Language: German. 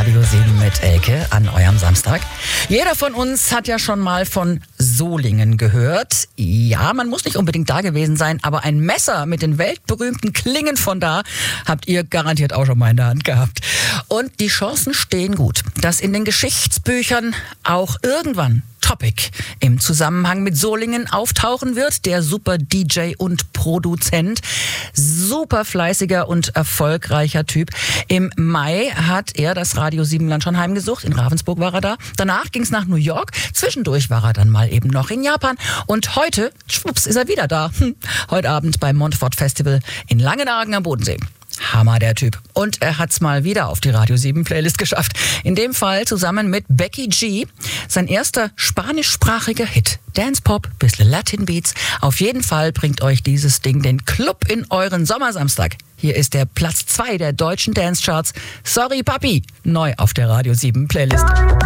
Radio 7 mit Elke an eurem Samstag. Jeder von uns hat ja schon mal von Solingen gehört. Ja, man muss nicht unbedingt da gewesen sein, aber ein Messer mit den weltberühmten Klingen von da habt ihr garantiert auch schon mal in der Hand gehabt. Und die Chancen stehen gut, dass in den Geschichtsbüchern auch irgendwann Topic im Zusammenhang mit Solingen auftauchen wird. Der super DJ und Produzent, super fleißiger und erfolgreicher Typ. Im Mai hat er das Radio 7 Land schon heimgesucht. In Ravensburg war er da. Danach ging es nach New York. Zwischendurch war er dann mal eben noch in Japan. Und heute, schwupps, ist er wieder da. Heute Abend beim Montfort Festival in Langenargen am Bodensee. Hammer, der Typ. Und er hat's mal wieder auf die Radio 7 Playlist geschafft. In dem Fall zusammen mit Becky G. Sein erster spanischsprachiger Hit. Dance Pop, bisschen Latin Beats. Auf jeden Fall bringt euch dieses Ding den Club in euren Sommersamstag. Hier ist der Platz 2 der deutschen Dance Charts. Sorry Papi, neu auf der Radio 7 Playlist.